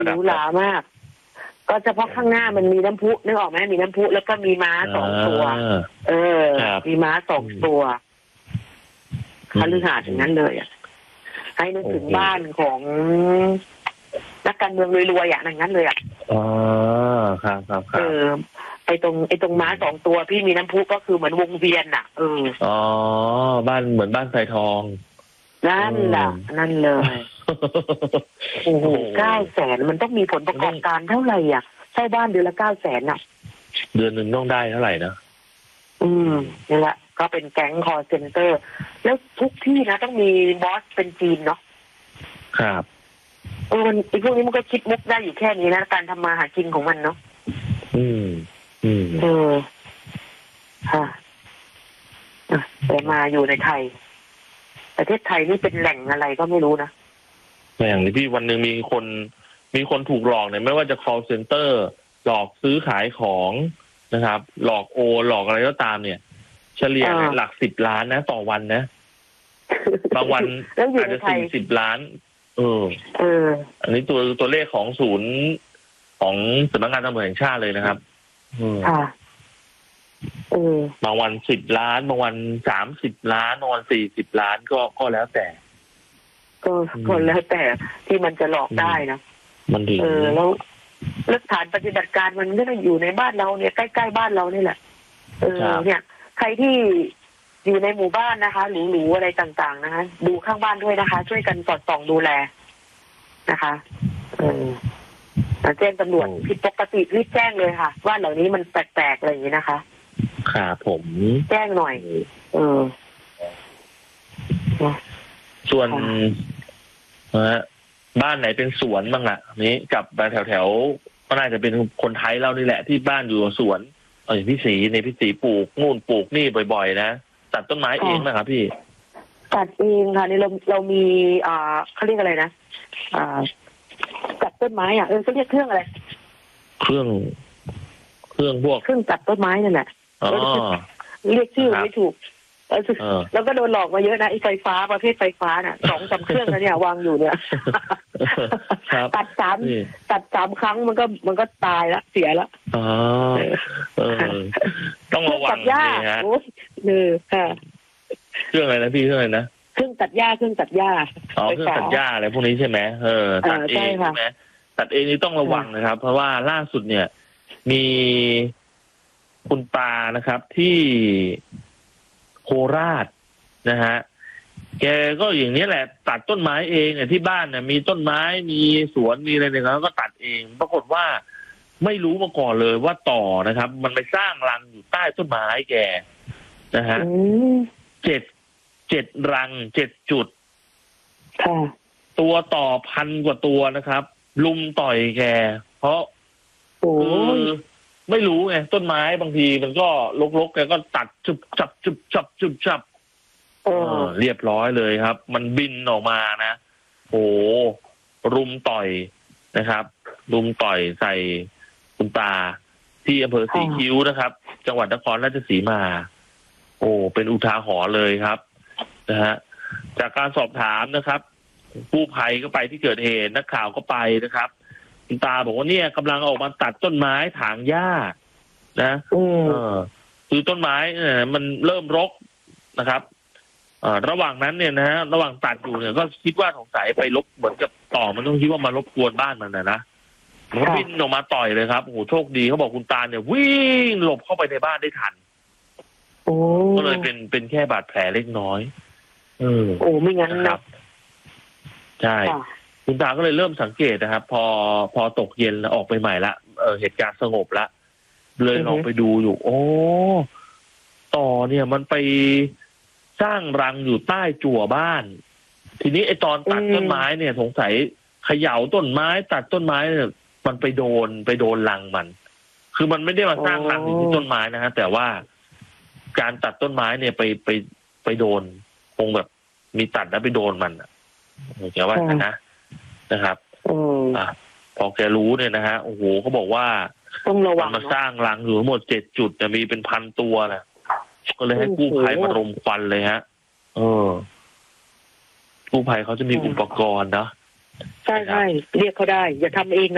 หรูหรามาก ก็เฉพาะข้างหน้ามันมีน้ำพุนึกออกไหมมีน้ำพุแล้วก็มีม้า2 ตัวมีม้า2 ตัวคฤหาสน์อย่างนั้นเลยอ่ะให้นึกถึงบ้านของนักการเมืองรวยๆอย่างนั้นเลยอ่ะครับไอ้ตรงม้า2 ตัวพี่มีน้ำพุก็คือเหมือนวงเวียนอ่ะบ้านเหมือนบ้านไผ่ทองนั่นแหละนั่นเลยโอ้โห900,000มันต้องมีผลประกอบการเท่าไหร่อ่ะใช่บ้านเดือนละ900,000อ่ะเดือนหนึ่งต้องได้เท่าไหร่นะนี่แหละก็เป็นแก๊งคอลเซ็นเตอร์แล้วทุกที่นะต้องมีบอสเป็นจีนเนาะครับไอ้พวกนี้มันก็คิดมุกได้อยู่แค่นี้นะการทำมาหากินของมันเนาะค่ะแต่มาอยู่ในไทยประเทศไทยนี่เป็นแหล่งอะไรก็ไม่รู้นะอย่างที่พี่วันหนึ่งมีคนถูกหลอกเนี่ยไม่ว่าจะ call center หลอกซื้อขายของนะครับหลอกหลอกอะไรก็ตามเนี่ยเฉลี่ยหลัก10 ล้านนะต่อวันนะบางวันอาจจะ40 ล้านอันนี้ตัวเลขของศูนย์ของสำนักงานตำรวจแห่งชาติเลยนะครับบางวัน10 ล้านบางวัน30 ล้านบางวัน40 ล้านก็แล้วแต่ก็แล้วแต่ที่มันจะหลอกได้นะมันดีแล้วฐานปฏิบัติการมันก็อยู่ในบ้านเราเนี่ยใกล้ๆบ้านเรานี่แหละเนี่ยใครที่อยู่ในหมู่บ้านนะคะหรูๆอะไรต่างๆนะคะดูข้างบ้านด้วยนะคะช่วยกันสอดส่องดูแลนะคะแจ้งตำรวจผิดปกติรีบแจ้งเลยค่ะว่าเหล่านี้มันแปลกๆอะไรอย่างนี้นะคะครับผมแจ้งหน่อยส่วนบ้านไหนเป็นสวนบ้างล่ะนี้กับแถวก็น่าจะเป็นคนไทยเรานี่แหละที่บ้านอยู่สวนอย่างพี่ศรีปลูกนู่นปลูกนี่บ่อยๆนะตัดต้นไม้เองไหมครับพี่ตัดเองค่ะนี่เรามีเขาเรียกอะไรนะตัดต้นไม้เขาเรียกเครื่องอะไรเครื่องพวกเครื่องตัดต้นไม้นั่นแหละเรียกชื่อไม่ถูกแล้วก็โดนหลอกมาเยอะนะไอ้ไฟฟ้าประเภทไฟฟ้าน่ะ2-3 เครื่องนะเนี่ยวางอยู่เนี่ยตัด3 ครั้งมันก็ตายแล้วเสียแล้วต้องระวังเลยฮะค่ะเครื่องอะไรนะพี่เครื่องอะไรนะเครื่องตัดหญ้าเครื่องตัดหญ้าเครื่องตัดหญ้าอะไรพวกนี้ใช่ไหมตัดเองใช่ไหมตัดเองนี่ต้องระวังนะครับเพราะว่าล่าสุดเนี่ยมีคุณตานะครับที่โคราชนะฮะแกก็อย่างนี้แหละตัดต้นไม้เองเนี่ยที่บ้านเนี่ยมีต้นไม้มีสวนมีอะไรเนี่ยแล้วก็ตัดเองปรากฏว่าไม่รู้มาก่อนเลยว่าต่อนะครับมันไปสร้างรังอยู่ใต้ต้นไม้แกนะฮะ7 รัง 7 จุดตัวต่อ1,000 กว่าตัวนะครับลุมต่อยแกเพราะไม่รู้ไงต้นไม้บางทีมันก็รกๆแกก็ตัดจุบจับเรียบร้อยเลยครับมันบินออกมานะรุมต่อยนะครับรุมต่อยใส่คุณตาที่อำเภอศรีคิ้วนะครับจังหวัดนครราชสีมาเป็นอุทาหรณ์เลยครับนะฮะจากการสอบถามนะครับกู้ภัยก็ไปที่เกิดเหตุนักข่าวก็ไปนะครับคุณตาบอกว่าเนี่ยกำลังออกมาตัดต้นไม้ถางหญ้านะคือต้นไม้มันเริ่มรกนะครับระหว่างนั้นเนี่ยนะฮะระหว่างตัดอยู่เนี่ยก็คิดว่าสงสัยไปรบเหมือนกับต่อมันต้องคิดว่ามารบกวนบ้านมันนะมันก็บินออกมาต่อยเลยครับโชคดีเขาบอกคุณตาเนี่ยวิ่งหลบเข้าไปในบ้านได้ทันก็เลยเป็นแค่บาดแผลเล็กน้อยไม่งั้นนะใช่คุณตาก็เลยเริ่มสังเกตนะครับพอตกเย็นแล้วออกไปใหม่ละเหตุการณ์สงบละเลยลองไปดูอยู่ต่อเนี่ยมันไปสร้างรังอยู่ใต้จั่วบ้านทีนี้ไอ้ตอนตัดต้นไม้เนี่ยสงสัยเขย่าต้นไม้ตัดต้นไม้เนี่ยมันไปโดนรังมันคือมันไม่ได้มาสร้างรังอยู่ที่ต้นไม้นะฮะแต่ว่าการตัดต้นไม้เนี่ยไปโดนคงแบบมีตัดแล้วไปโดนมันแกว่านะครับพอแกรู้เนี่ยนะฮะเขาบอกว่ามันมาสร้างรังอยู่ทั้งหมด7 จุดแต่มีเป็น 1,000 ตัวนะก็เลยให้กู้ภัยมารมควันเลยฮะกู้ภัยเขาจะมีอุปกรณ์นะใช่เรียกเขาได้อย่าทำเองนะ